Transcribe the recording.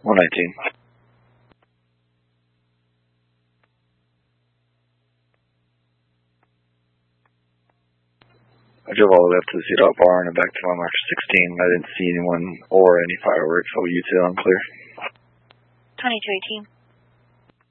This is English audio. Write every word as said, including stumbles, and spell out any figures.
one nineteen. I drove all the way up to the C-Dot barn and back to mile marker sixteen. I didn't see anyone or any fireworks, so U two unclear. twenty-two eighteen.